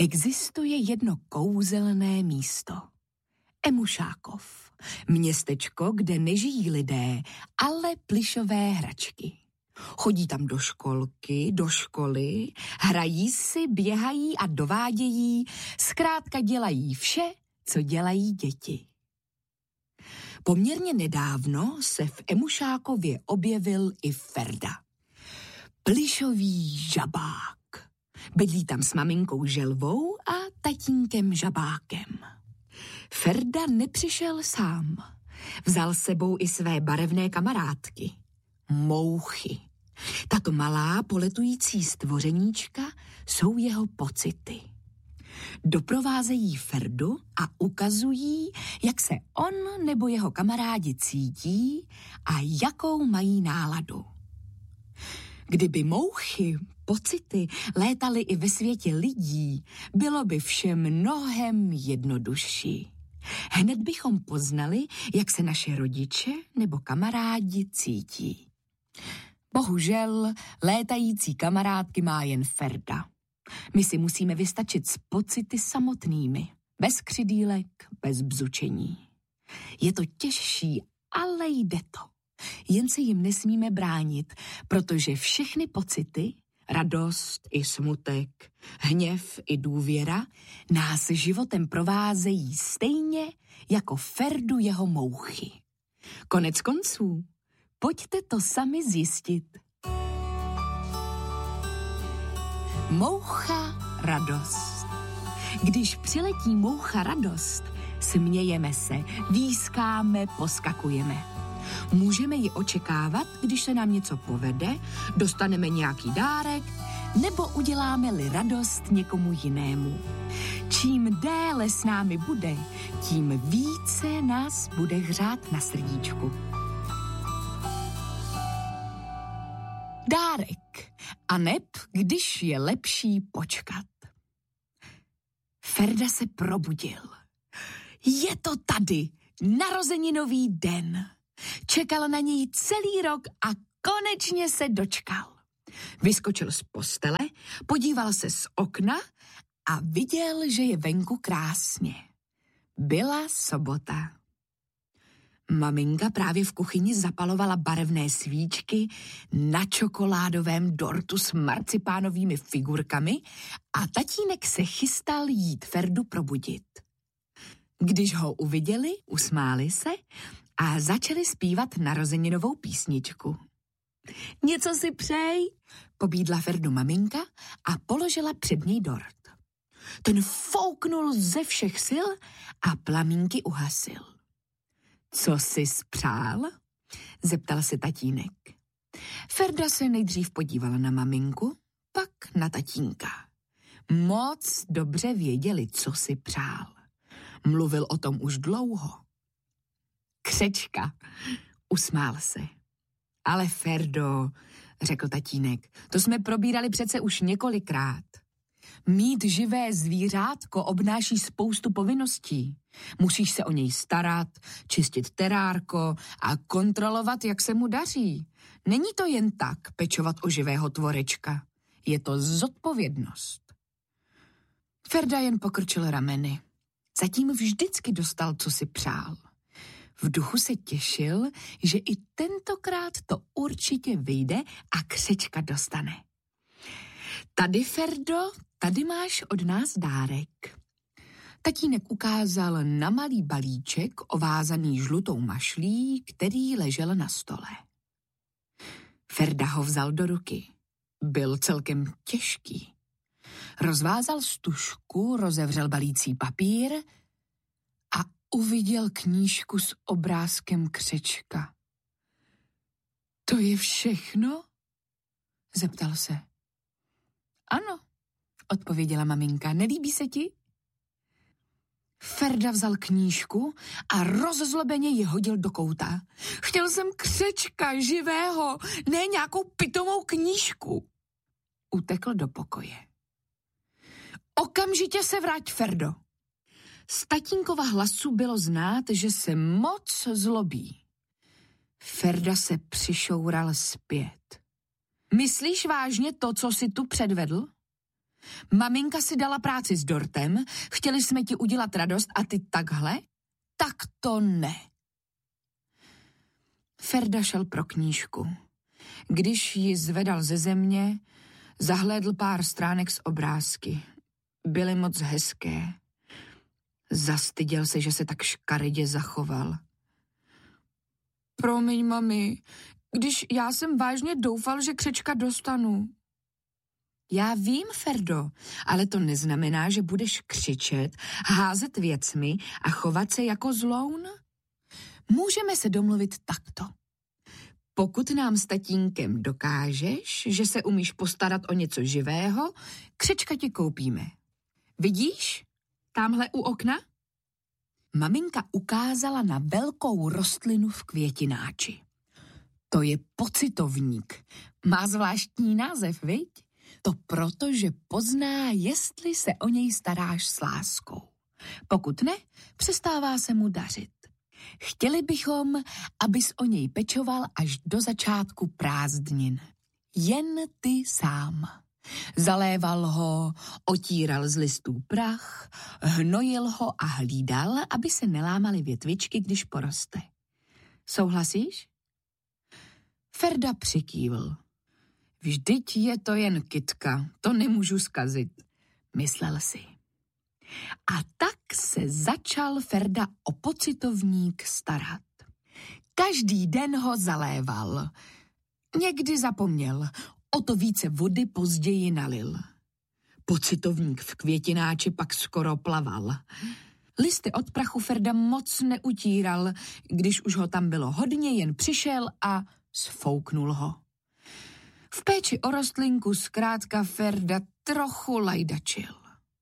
Existuje jedno kouzelné místo. Emušákov. Městečko, kde nežijí lidé, ale plyšové hračky. Chodí tam do školky, do školy, hrají si, běhají a dovádějí, zkrátka dělají vše, co dělají děti. Poměrně nedávno se v Emušákově objevil i Ferda. Plyšový žabák. Bydlí tam s maminkou Želvou a tatínkem Žabákem. Ferda nepřišel sám. Vzal sebou i své barevné kamarádky. Mouchy. Tato malá poletující stvořeníčka jsou jeho pocity. Doprovázejí Ferdu a ukazují, jak se on nebo jeho kamarádi cítí a jakou mají náladu. Kdyby mouchy, pocity létaly i ve světě lidí, bylo by vše mnohem jednodušší. Hned bychom poznali, jak se naše rodiče nebo kamarádi cítí. Bohužel létající kamarádky má jen Ferda. My si musíme vystačit s pocity samotnými, bez křidýlek, bez bzučení. Je to těžší, ale jde to. Jen se jim nesmíme bránit, protože všechny pocity, radost i smutek, hněv i důvěra, nás životem provázejí stejně jako Ferdu jeho mouchy. Konec konců, pojďte to sami zjistit. Moucha radost. Když přiletí moucha radost, smějeme se, výskáme, poskakujeme. Můžeme ji očekávat, když se nám něco povede, dostaneme nějaký dárek, nebo uděláme-li radost někomu jinému. Čím déle s námi bude, tím více nás bude hřát na srdíčku. Dárek, aneb když je lepší počkat. Ferda se probudil. Je to tady, narozeninový den. Čekal na něj celý rok a konečně se dočkal. Vyskočil z postele, podíval se z okna a viděl, že je venku krásně. Byla sobota. Maminka právě v kuchyni zapalovala barevné svíčky na čokoládovém dortu s marcipánovými figurkami a tatínek se chystal jít Ferdu probudit. Když ho uviděli, usmáli se a začali zpívat narozeninovou písničku. Něco si přej, pobídla Ferdu maminka a položila před něj dort. Ten fouknul ze všech sil a plamínky uhasil. Co jsi spřál? Zeptal se tatínek. Ferda se nejdřív podívala na maminku, pak na tatínka. Moc dobře věděli, co si přál. Mluvil o tom už dlouho. Křečka, usmál se. Ale Ferdo, řekl tatínek, to jsme probírali přece už několikrát. Mít živé zvířátko obnáší spoustu povinností. Musíš se o něj starat, čistit terárko a kontrolovat, jak se mu daří. Není to jen tak pečovat o živého tvorečka. Je to zodpovědnost. Ferda jen pokrčil rameny. Zatím vždycky dostal, co si přál. V duchu se těšil, že i tentokrát to určitě vyjde a křečka dostane. Tady, Ferdo, tady máš od nás dárek. Tatínek ukázal na malý balíček ovázaný žlutou mašlí, který ležel na stole. Ferda ho vzal do ruky. Byl celkem těžký. Rozvázal stužku, rozevřel balící papír a uviděl knížku s obrázkem křečka. To je všechno? Zeptal se. Ano, odpověděla maminka. Nelíbí se ti? Ferda vzal knížku a rozzlobeně ji hodil do kouta. Chtěl jsem křečka živého, ne nějakou pitomou knížku. Utekl do pokoje. Okamžitě se vrať, Ferdo. Z tatínkova hlasu bylo znát, že se moc zlobí. Ferda se přišoural zpět. Myslíš vážně to, co jsi tu předvedl? Maminka si dala práci s dortem, chtěli jsme ti udělat radost a ty takhle? Tak to ne. Ferda šel pro knížku. Když ji zvedal ze země, zahlédl pár stránek z obrázky. Byly moc hezké. Zastyděl se, že se tak škaredě zachoval. Promiň, mami, když já jsem vážně doufal, že křečka dostanu. Já vím, Ferdo, ale to neznamená, že budeš křičet, házet věcmi a chovat se jako zloun. Můžeme se domluvit takto. Pokud nám s tatínkem dokážeš, že se umíš postarat o něco živého, křečka ti koupíme. Vidíš? Támhle u okna? Maminka ukázala na velkou rostlinu v květináči. To je pocitovník. Má zvláštní název, viď? To proto, že pozná, jestli se o něj staráš s láskou. Pokud ne, přestává se mu dařit. Chtěli bychom, abys o něj pečoval až do začátku prázdnin. Jen ty sám. Zaléval ho, otíral z listů prach, hnojil ho a hlídal, aby se nelámaly větvičky, když poroste. Souhlasíš? Ferda přikývl. Vždyť je to jen kytka, to nemůžu zkazit, myslel si. A tak se začal Ferda o pocitovník starat. Každý den ho zaléval. Někdy zapomněl, o to více vody později nalil. Pocitovník v květináči pak skoro plaval. Listy od prachu Ferda moc neutíral, když už ho tam bylo hodně, jen přišel a sfouknul ho. V péči o rostlinku zkrátka Ferda trochu lajdačil.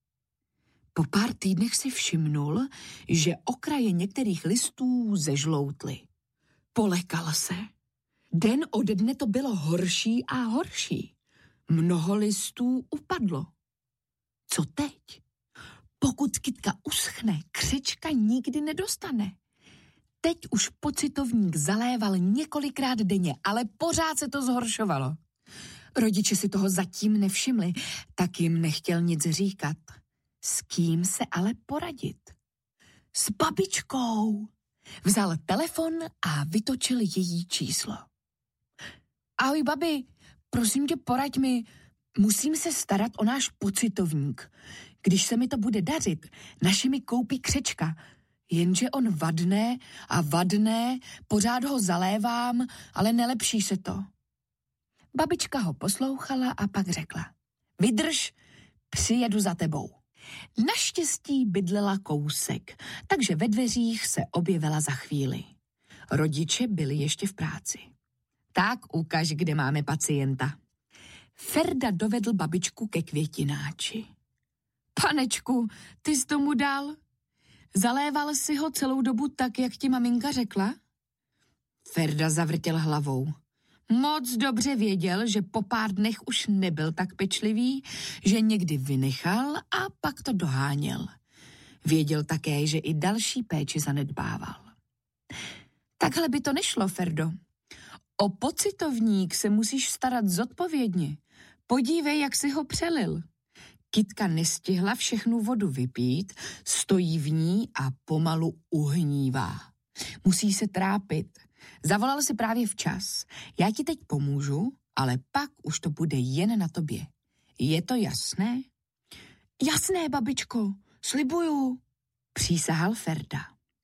Po pár týdnech si všimnul, že okraje některých listů zežloutly. Polekal se. Den ode dne to bylo horší a horší. Mnoho listů upadlo. Co teď? Pokud kytka uschne, křečka nikdy nedostane. Teď už pocitovník zaléval několikrát denně, ale pořád se to zhoršovalo. Rodiče si toho zatím nevšimli, tak jim nechtěl nic říkat. S kým se ale poradit? S babičkou. Vzal telefon a vytočil její číslo. Ahoj, babi, prosím tě, poraď mi, musím se starat o náš pocitovník. Když se mi to bude dařit, naši mi koupí křečka, jenže on vadne, pořád ho zalévám, ale nelepší se to. Babička ho poslouchala a pak řekla, vydrž, přijedu za tebou. Naštěstí bydlela kousek, takže ve dveřích se objevila za chvíli. Rodiče byli ještě v práci. Tak ukaž, kde máme pacienta. Ferda dovedl babičku ke květináči. Panečku, ty jsi tomu dal? Zaléval si ho celou dobu tak, jak ti maminka řekla? Ferda zavrtěl hlavou. Moc dobře věděl, že po pár dnech už nebyl tak pečlivý, že někdy vynechal a pak to doháněl. Věděl také, že i další péči zanedbával. Takhle by to nešlo, Ferdo. O pocitovník se musíš starat zodpovědně. Podívej, jak si ho přelil. Kytka nestihla všechnu vodu vypít, stojí v ní a pomalu uhnívá. Musí se trápit. Zavolal si právě včas. Já ti teď pomůžu, ale pak už to bude jen na tobě. Je to jasné? Jasné, babičko, slibuju, přísahal Ferda.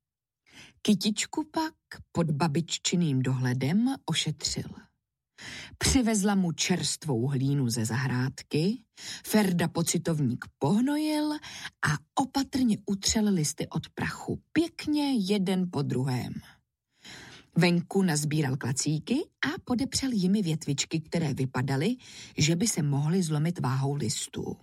Kytičku pak pod babiččiným dohledem ošetřil. Přivezla mu čerstvou hlínu ze zahrádky, Ferda pocitovník pohnojil a opatrně utřel listy od prachu, pěkně jeden po druhém. Venku nazbíral klacíky a podepřel jimi větvičky, které vypadaly, že by se mohly zlomit váhou listů.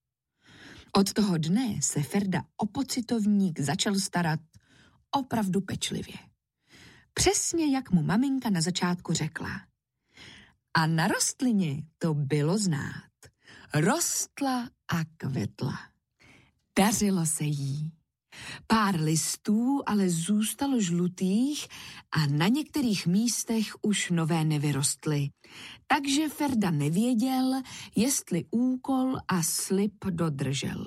Od toho dne se Ferda o pocitovník začal starat opravdu pečlivě. Přesně jak mu maminka na začátku řekla. A na rostlině to bylo znát. Rostla a kvetla. Dařilo se jí. Pár listů ale zůstalo žlutých a na některých místech už nové nevyrostly. Takže Ferda nevěděl, jestli úkol a slib dodržel.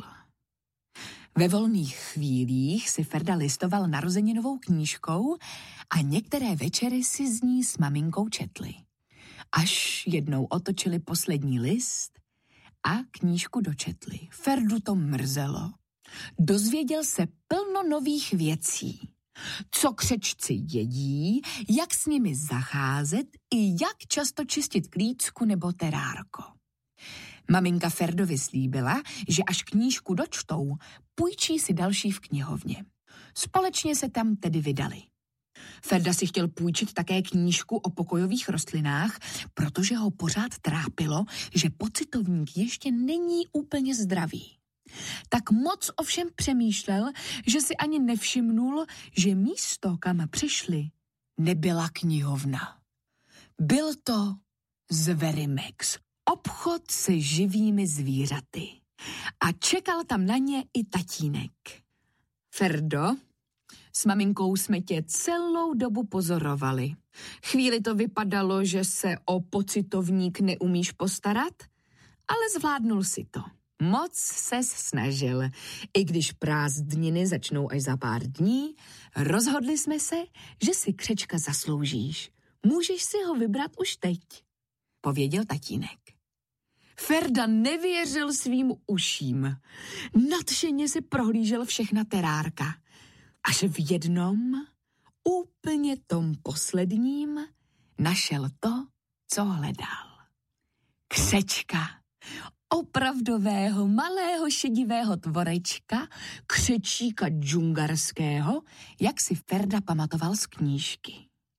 Ve volných chvílích si Ferda listoval narozeninovou knížkou a některé večery si z ní s maminkou četli. Až jednou otočili poslední list a knížku dočetli. Ferdu to mrzelo. Dozvěděl se plno nových věcí. Co křečci jedí, jak s nimi zacházet i jak často čistit klícku nebo terárko. Maminka Ferdovi slíbila, že až knížku dočtou, půjčí si další v knihovně. Společně se tam tedy vydali. Ferda si chtěl půjčit také knížku o pokojových rostlinách, protože ho pořád trápilo, že pocitovník ještě není úplně zdravý. Tak moc ovšem přemýšlel, že si ani nevšimnul, že místo, kam přišli, nebyla knihovna. Byl to Zverimex, obchod se živými zvířaty. A čekal tam na ně i tatínek. Ferdo, s maminkou jsme tě celou dobu pozorovali. Chvíli to vypadalo, že se o pocitovník neumíš postarat, ale zvládnul si to. Moc ses snažil. I když prázdniny začnou až za pár dní, rozhodli jsme se, že si křečka zasloužíš. Můžeš si ho vybrat už teď, pověděl tatínek. Ferda nevěřil svým uším. Nadšeně si prohlížel všechna terárka. Až v jednom, úplně tom posledním, našel to, co hledal. Křečka. Opravdového malého šedivého tvorečka, křečíka džungarského, jak si Ferda pamatoval z knížky.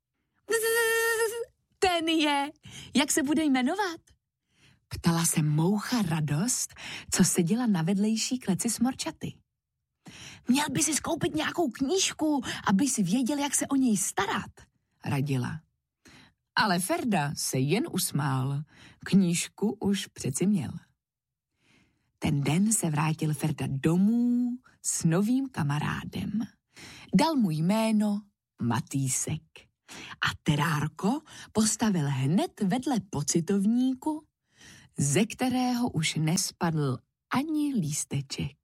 Ten je, jak se bude jmenovat? Ptala se moucha Radost, co seděla na vedlejší kleci smorčaty. Měl by si skoupit nějakou knížku, aby si věděl, jak se o něj starat, radila. Ale Ferda se jen usmál. Knížku už přeci měl. Ten den se vrátil Ferda domů s novým kamarádem. Dal mu jméno Matýsek. A terárko postavil hned vedle pocitovníku, ze kterého už nespadl ani lísteček.